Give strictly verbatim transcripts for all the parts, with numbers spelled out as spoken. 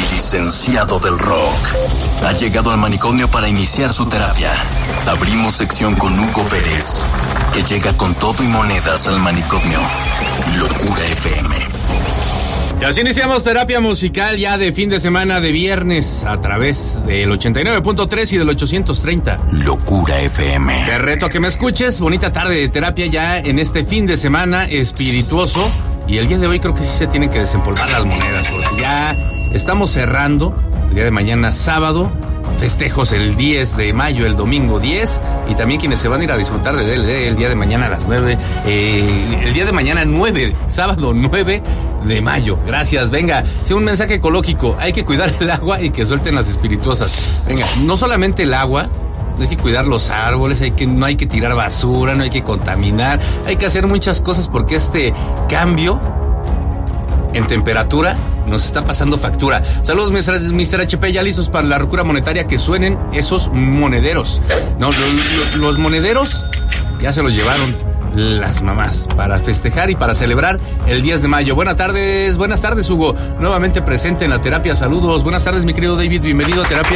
El licenciado del rock ha llegado al manicomio para iniciar su terapia. Abrimos sección con Hugo Pérez, que llega con todo y monedas al manicomio. Locura F M. Y así iniciamos terapia musical ya de fin de semana de viernes a través del ochenta y nueve punto tres y del ochocientos treinta. Locura F M. Te reto a que me escuches. Bonita tarde de terapia ya en este fin de semana espirituoso. Y el día de hoy creo que sí se tienen que desempolvar las monedas, porque ya estamos cerrando el día de mañana sábado. Festejos el diez de mayo, el domingo diez, y también quienes se van a ir a disfrutar de D L D el día de mañana a las nueve, eh, el día de mañana nueve, sábado nueve de mayo. Gracias, venga, sí, un mensaje ecológico, hay que cuidar el agua y que suelten las espirituosas. Venga, no solamente el agua, hay que cuidar los árboles, hay que, no hay que tirar basura, no hay que contaminar, hay que hacer muchas cosas porque este cambio en temperatura nos está pasando factura. Saludos, mister H P, ya listos para la locura monetaria, que suenen esos monederos. No, los, los monederos ya se los llevaron las mamás para festejar y para celebrar el diez de mayo. Buenas tardes, buenas tardes, Hugo. Nuevamente presente en la terapia. Saludos, buenas tardes, mi querido David, bienvenido a terapia.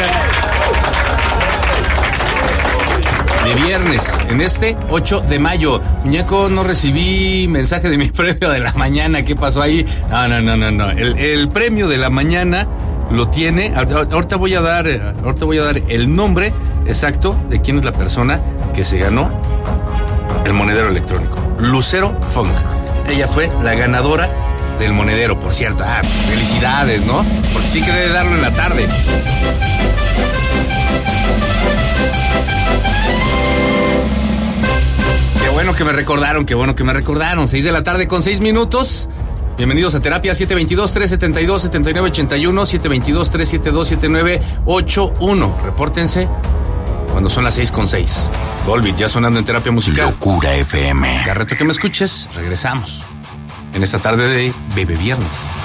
De viernes, en este ocho de mayo. Muñeco, no recibí mensaje de mi premio de la mañana. ¿Qué pasó ahí? No, no, no, no, no. El, el premio de la mañana lo tiene. Ahorita voy a dar, ahorita voy a dar el nombre exacto de quién es la persona que se ganó el monedero electrónico. Lucero Funk. Ella fue la ganadora del monedero, por cierto. Ah, felicidades, ¿no? Porque sí quería darlo en la tarde. Qué bueno que me recordaron, qué bueno que me recordaron. seis de la tarde con seis minutos. Bienvenidos a terapia. Siete veintidós, trescientos setenta y dos, setenta y nueve ochenta y uno. Siete veintidós, trescientos setenta y dos, setenta y nueve ochenta y uno. Repórtense cuando son las seis con seis. Volbeat ya sonando en terapia musical. Locura F M. Te reto que me escuches. Regresamos en esta tarde de Bebe Viernes.